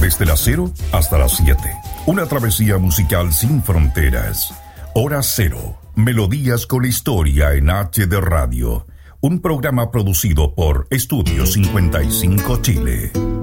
Desde las 0 hasta las 7. Una travesía musical sin fronteras. Hora Cero. Melodías con historia en HD Radio. Un programa producido por Estudio 55 Chile.